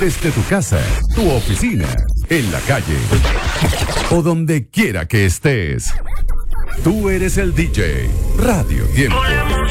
desde tu casa, tu oficina, en la calle o donde quiera que estés. Tú eres el DJ. Radio Tiempo.